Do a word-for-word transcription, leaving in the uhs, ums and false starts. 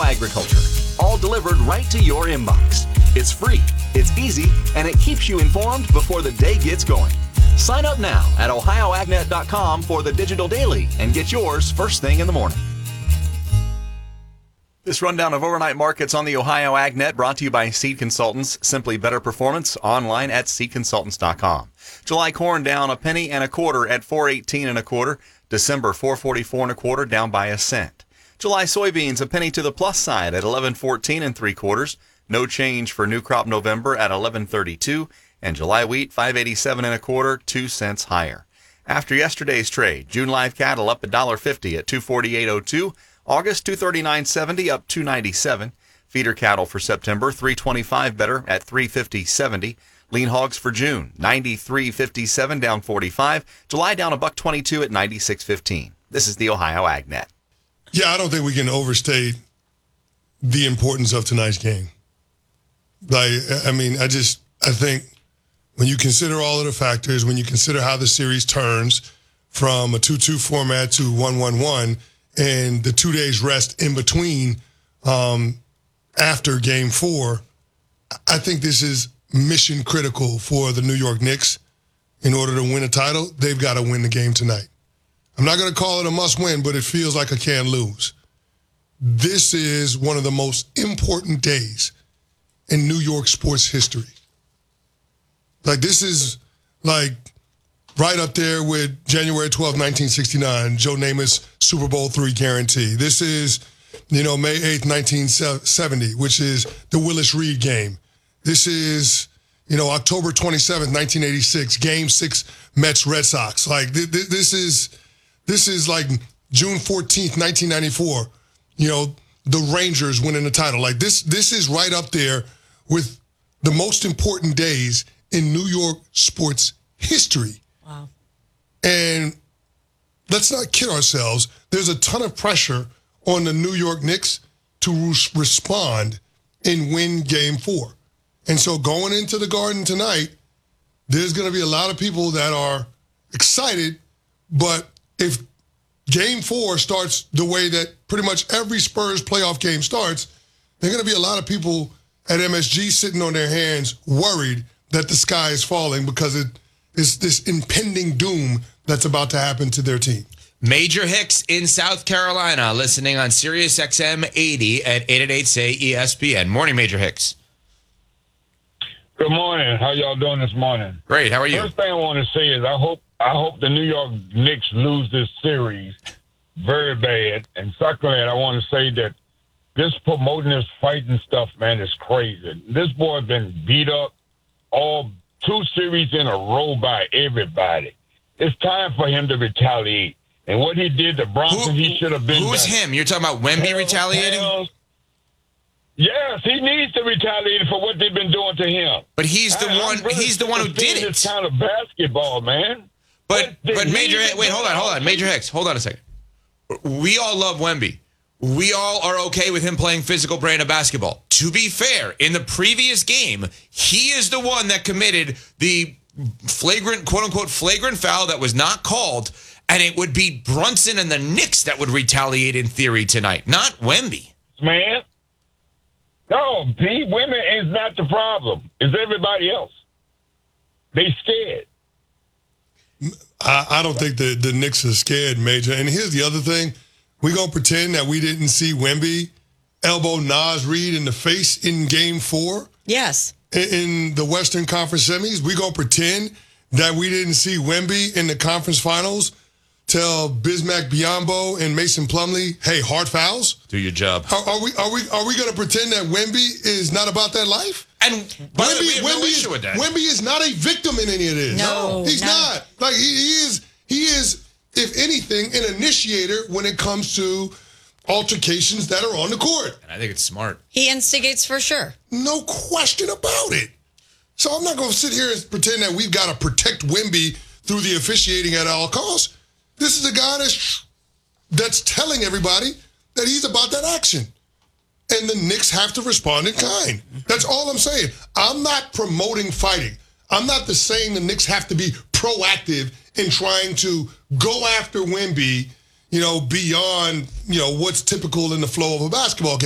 Agriculture, all delivered right to your inbox. It's free, it's easy, and it keeps you informed before the day gets going. Sign up now at ohio ag net dot com for the Digital Daily and get yours first thing in the morning. This rundown of overnight markets on the Ohio AgNet brought to you by Seed Consultants. Simply better performance online at seed consultants dot com. July corn down a penny and a quarter at four eighteen and a quarter. December four forty-four and a quarter, down by a cent. July soybeans a penny to the plus side at eleven fourteen and three quarters. No change for new crop November at eleven thirty-two. And July wheat five eighty-seven and a quarter, two cents higher. After yesterday's trade, June live cattle up one dollar fifty at two forty-eight oh two. August two thirty-nine seventy up two ninety-seven. Feeder cattle for September three twenty-five better at three fifty seventy. Lean hogs for June ninety-three fifty-seven down forty-five. July down a buck twenty-two at ninety-six fifteen. This is the Ohio AgNet. Yeah, I don't think we can overstate the importance of tonight's game. Like, I mean, I just I think when you consider all of the factors, when you consider how the series turns from a two two format to one one one. And the two days rest in between um, after game four, I think this is mission critical for the New York Knicks. In order to win a title, they've got to win the game tonight. I'm not going to call it a must win, but it feels like a can lose. This is one of the most important days in New York sports history. Like, this is like right up there with January twelfth, nineteen sixty-nine, Joe Namath's Super Bowl three guarantee. This is, you know, May eighth, nineteen seventy, which is the Willis Reed game. This is, you know, October twenty-seventh, nineteen eighty-six, Game Six, Mets Red Sox. Like th- th- this is, this is like June fourteenth, nineteen ninety-four. You know, the Rangers winning the title. Like this, this is right up there with the most important days in New York sports history. Wow. And let's not kid ourselves. There's a ton of pressure on the New York Knicks to re- respond and win game four. And so going into the Garden tonight, there's going to be a lot of people that are excited, but if game four starts the way that pretty much every Spurs playoff game starts, there are going to be a lot of people at M S G sitting on their hands worried that the sky is falling because it is this impending doom that's about to happen to their team. Major Hicks in South Carolina, listening on Sirius X M eighty at eight eighty-eight S A E S P N. Morning, Major Hicks. Good morning. How y'all doing this morning? Great. How are you? First thing I want to say is I hope I hope the New York Knicks lose this series very bad. And secondly, I want to say that this promoting this fighting stuff, man, is crazy. This boy been beat up all two series in a row by everybody. It's time for him to retaliate. And what he did to Bronson, Who, he should have been. Who's done. him? You're talking about Wemby Hell, retaliating? hell, yes, he needs to retaliate for what they've been doing to him. But he's the I, one. really He's the one who did it. This kind of basketball, man. But But but they Major need to wait, do hold on, hold on. Major Hicks, hold on a second. We all love Wemby. We all are okay with him playing physical brand of basketball. To be fair, in the previous game, he is the one that committed the flagrant, quote-unquote, flagrant foul that was not called, and it would be Brunson and the Knicks that would retaliate in theory tonight, not Wemby. Man. No, P. Women is not the problem. It's everybody else. They scared. I, I don't think the, the Knicks are scared, Major. And here's the other thing. We're going to pretend that we didn't see Wemby elbow Naz Reid in the face in game four Yes. in, in the Western Conference semis. We're going to pretend that we didn't see Wemby in the conference finals tell Bismack Biyombo and Mason Plumlee, hey, hard fouls? Do your job. Are, are we are we are we going to pretend that Wemby is not about that life? And by the way, we Wemby, have no Wemby, issue with that. Wemby is not a victim in any of this. No, he's no. not. Like he, he is. He is, if anything, an initiator when it comes to altercations that are on the court. And I think it's smart. He instigates for sure. No question about it. So I'm not going to sit here and pretend that we've got to protect Wemby through the officiating at all costs. This is a guy that's that's telling everybody that he's about that action. And the Knicks have to respond in kind. That's all I'm saying. I'm not promoting fighting. I'm not the saying the Knicks have to be proactive in trying to go after Wemby, you know, beyond, you know, what's typical in the flow of a basketball game.